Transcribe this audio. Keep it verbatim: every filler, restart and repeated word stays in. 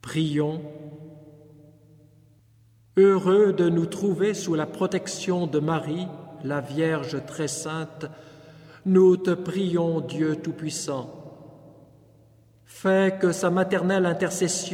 Prions. Heureux de nous trouver sous la protection de Marie, la Vierge très sainte, nous te prions, Dieu Tout-Puissant. Fais que sa maternelle intercession